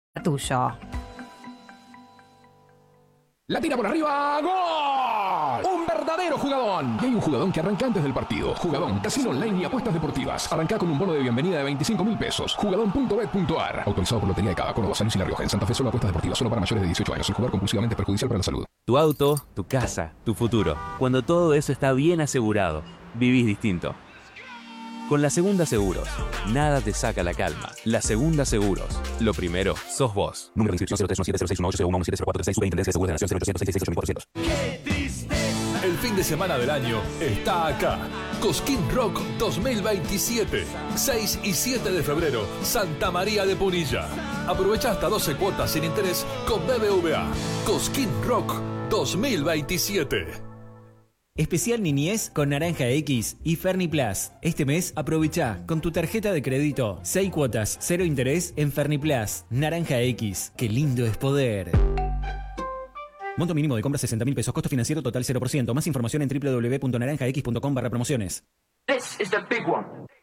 tuyo. La tira por arriba, ¡gol! ¡Un verdadero jugadón! Y hay un jugadón que arranca antes del partido. Jugadón, casino online y apuestas deportivas. Arranca con un bono de bienvenida de 25.000 pesos. Jugadón.bet.ar. Autorizado por Lotería de Cava, Córdoba, San Luis y La Rioja. En Santa Fe solo apuestas deportivas, solo para mayores de 18 años. El jugar compulsivamente es perjudicial para la salud. Tu auto, tu casa, tu futuro. Cuando todo eso está bien asegurado, vivís distinto. Con La Segunda Seguros, nada te saca la calma. La Segunda Seguros, lo primero sos vos. Número de inscripción 0317061801170436, Superintendencia de Seguros de la Nación 0800 ¡Qué tristeza! El fin de semana del año está acá. Cosquín Rock 2027. 6 y 7 de febrero, Santa María de Punilla. Aprovecha hasta 12 cuotas sin interés con BBVA. Cosquín Rock 2027. Especial Niñez con Naranja X y Ferniplas. Este mes aprovecha con tu tarjeta de crédito 6 cuotas, 0 interés en Ferniplas. Naranja X, qué lindo es poder. Monto mínimo de compra 60.000 pesos, costo financiero total 0%. Más información en www.naranjax.com/promociones. This is the big one.